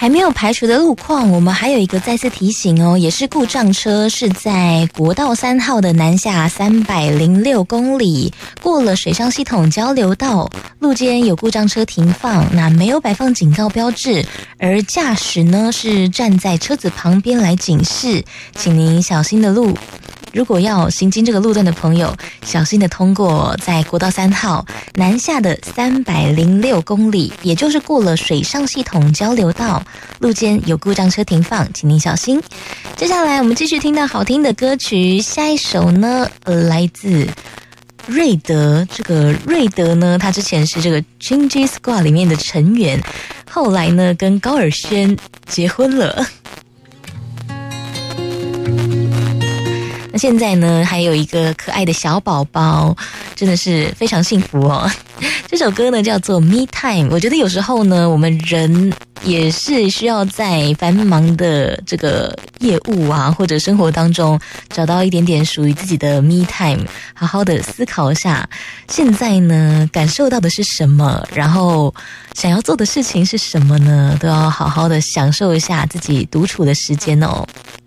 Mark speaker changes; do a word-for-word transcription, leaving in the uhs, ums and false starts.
Speaker 1: 还没有排除的路况，我们还有一个再次提醒哦，也是故障车，是在国道三号的南下三百零六公里，过了水上系统交流道，路肩有故障车停放，那没有摆放警告标志，而驾驶呢是站在车子旁边来警示，请您小心的路。如果要行经这个路段的朋友，小心的通过在国道三号南下的三百零六公里，也就是过了水上系统交流道，路肩有故障车停放，请您小心。接下来我们继续听到好听的歌曲，下一首呢，呃，来自瑞德。这个瑞德呢，他之前是这个 Chingy Squad 里面的成员，后来呢跟高尔宣结婚了。那现在呢，还有一个可爱的小宝宝，真的是非常幸福哦。这首歌呢叫做 Me Time， 我觉得有时候呢，我们人也是需要在繁忙的这个业务啊，或者生活当中，找到一点点属于自己的 Me Time， 好好的思考一下，现在呢感受到的是什么，然后想要做的事情是什么呢，都要好好的享受一下自己独处的时间哦。